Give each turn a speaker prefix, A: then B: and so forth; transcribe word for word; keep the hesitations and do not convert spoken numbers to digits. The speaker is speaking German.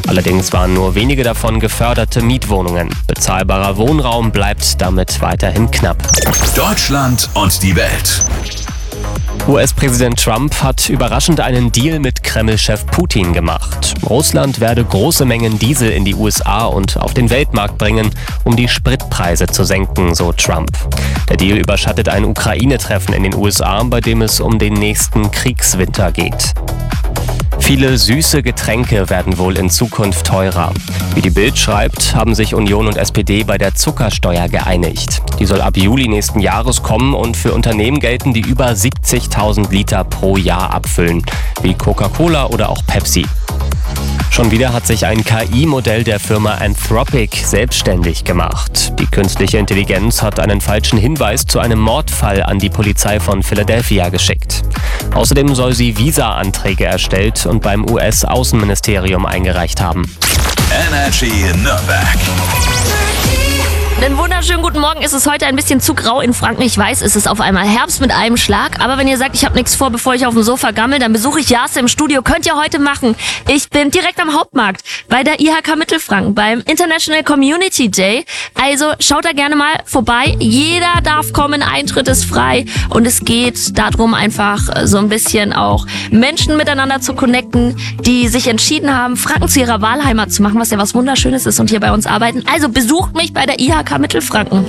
A: Allerdings waren nur wenige davon geförderte Mietwohnungen. Bezahlbarer Wohnraum bleibt damit weiterhin knapp.
B: Deutschland und die Welt.
A: U S-Präsident Trump hat überraschend einen Deal mit Kreml-Chef Putin gemacht. Russland werde große Mengen Diesel in die U S A und auf den Weltmarkt bringen, um die Spritpreise zu senken, so Trump. Der Deal überschattet ein Ukraine-Treffen in den U S A, bei dem es um den nächsten Kriegswinter geht. Viele süße Getränke werden wohl in Zukunft teurer. Wie die Bild schreibt, haben sich Union und S P D bei der Zuckersteuer geeinigt. Die soll ab Juli nächsten Jahres kommen und für Unternehmen gelten, die über siebzigtausend Liter pro Jahr abfüllen, wie Coca-Cola oder auch Pepsi. Schon wieder hat sich ein K I-Modell der Firma Anthropic selbstständig gemacht. Die künstliche Intelligenz hat einen falschen Hinweis zu einem Mordfall an die Polizei von Philadelphia geschickt. Außerdem soll sie Visa-Anträge erstellt und beim U S-Außenministerium eingereicht haben.
B: Energy Nürnberg.
C: Einen wunderschönen guten Morgen. Ist es heute ein bisschen zu grau in Franken? Ich weiß, es ist auf einmal Herbst mit einem Schlag. Aber wenn ihr sagt, ich habe nichts vor, bevor ich auf dem Sofa gammel, dann besuche ich Jase im Studio. Könnt ihr heute machen. Ich bin direkt am Hauptmarkt bei der I H K Mittelfranken beim International Community Day. Also schaut da gerne mal vorbei. Jeder darf kommen, Eintritt ist frei. Und es geht darum, einfach so ein bisschen auch Menschen miteinander zu connecten, die sich entschieden haben, Franken zu ihrer Wahlheimat zu machen, was ja was Wunderschönes ist und hier bei uns arbeiten. Also besucht mich bei der I H K Mittelfranken.